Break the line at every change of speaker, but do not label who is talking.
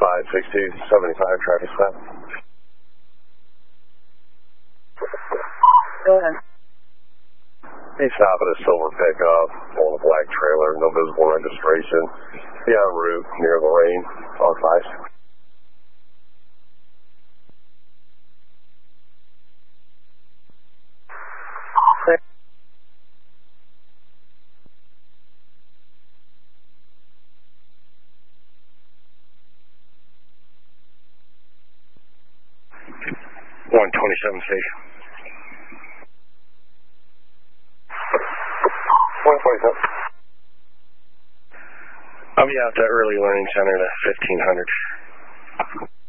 56275 traffic stop.
Go ahead.
He's stopping a silver pickup on a black trailer, no visible registration. Yeah, en route near the lane, R5.
.127 station.
127.
I'll be out at the early learning center at 1500.